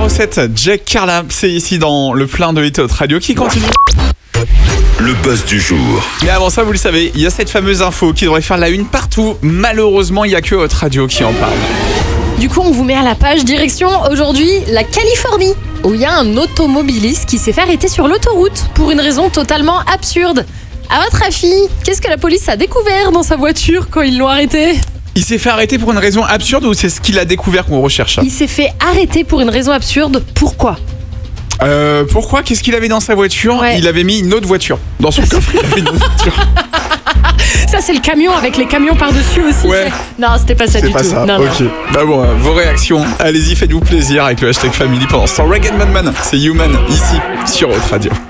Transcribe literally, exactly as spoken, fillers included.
sept, Jack Carla, c'est ici dans le plein de hit radio qui continue. Le buzz du jour. Mais avant ça, vous le savez, il y a cette fameuse info qui devrait faire la une partout. Malheureusement, il n'y a que Hot Radio qui en parle. Du coup, on vous met à la page direction aujourd'hui la Californie, où il y a un automobiliste qui s'est fait arrêter sur l'autoroute pour une raison totalement absurde. À votre avis, qu'est-ce que la police a découvert dans sa voiture quand ils l'ont arrêté ? Il s'est fait arrêter pour une raison absurde ou c'est ce qu'il a découvert qu'on recherche? Il s'est fait arrêter pour une raison absurde. Pourquoi ? Euh, pourquoi? Qu'est-ce qu'il avait dans sa voiture? Ouais. Il avait mis une autre voiture. Dans son coffre, il avait une autre voiture. Ça, c'est le camion avec les camions par-dessus aussi. Ouais. Non, c'était pas ça C'est du pas tout. ça, Non, ok. non. Bah bon, euh, vos réactions, allez-y, faites-vous plaisir avec le hashtag Family pendant ce temps. Rag and Madman, c'est Human, ici, sur Hot Radio.